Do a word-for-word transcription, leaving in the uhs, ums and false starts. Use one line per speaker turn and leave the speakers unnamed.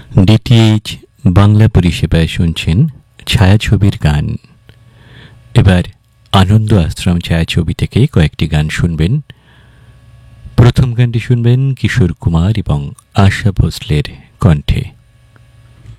DTH Bangla পরিষেবায় শুনছেন ছায়াছবির গান। এবার আনন্দ আশ্রম ছায়াছবি থেকে কয়েকটি গান শুনবেন। প্রথম গানটি শুনবেন কিশোর কুমার এবং আশা ভোসলের কণ্ঠে।